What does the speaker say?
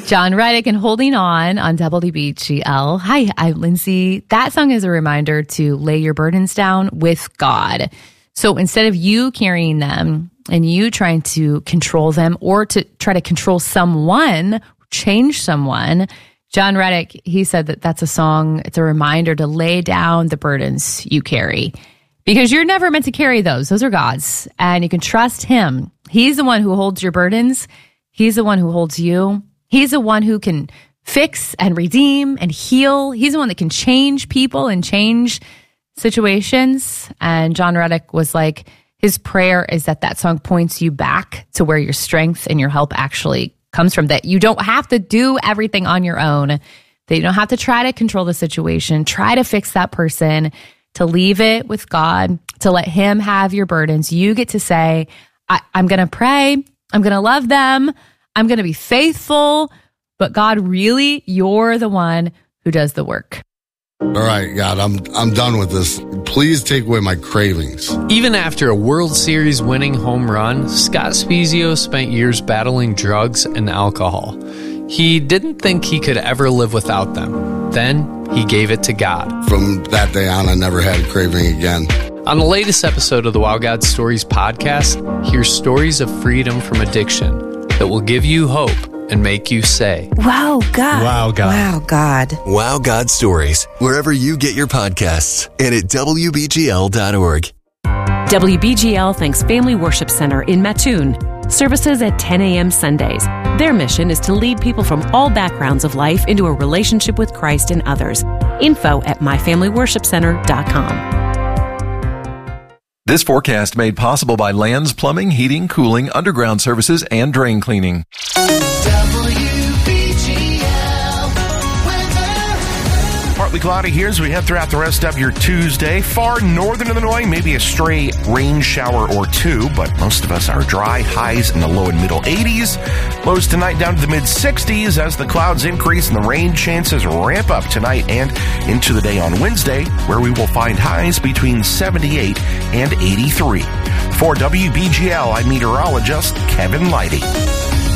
John Reddick and Holding On WBGL. Hi, I'm Lindsay. That song is a reminder to lay your burdens down with God. So instead of you carrying them and you trying to control them or to try to control someone, change someone, John Reddick, he said that that's a song, it's a reminder to lay down the burdens you carry. Because you're never meant to carry those. Those are God's. And you can trust him. He's the one who holds your burdens. He's the one who holds you. He's the one who can fix and redeem and heal. He's the one that can change people and change situations. And John Reddick was like, his prayer is that that song points you back to where your strength and your help actually comes from, that you don't have to do everything on your own, that you don't have to try to control the situation, try to fix that person, to leave it with God, to let him have your burdens. You get to say, I'm going to pray, I'm going to love them, I'm going to be faithful, but God, really, you're the one who does the work. All right, God, I'm done with this. Please take away my cravings. Even after a World Series winning home run, Scott Spiezio spent years battling drugs and alcohol. He didn't think he could ever live without them. Then he gave it to God. From that day on, I never had a craving again. On the latest episode of the Wow God Stories podcast, hear stories of freedom from addiction that will give you hope and make you say, Wow, God. Wow, God. Wow, God. Wow God Stories, wherever you get your podcasts and at WBGL.org. WBGL thanks Family Worship Center in Mattoon. Services at 10 a.m. Sundays. Their mission is to lead people from all backgrounds of life into a relationship with Christ and others. Info at myfamilyworshipcenter.com. This forecast made possible by Lands Plumbing, Heating, Cooling, Underground Services, and Drain Cleaning. Partly cloudy here as we head throughout the rest of your Tuesday. Far northern Illinois, maybe a stray rain shower or two, but most of us are dry. Highs in the low and middle 80s. Lows tonight down to the mid 60s as the clouds increase and the rain chances ramp up tonight and into the day on Wednesday, where we will find highs between 78 and 83. For WBGL, I'm meteorologist Kevin Leidy.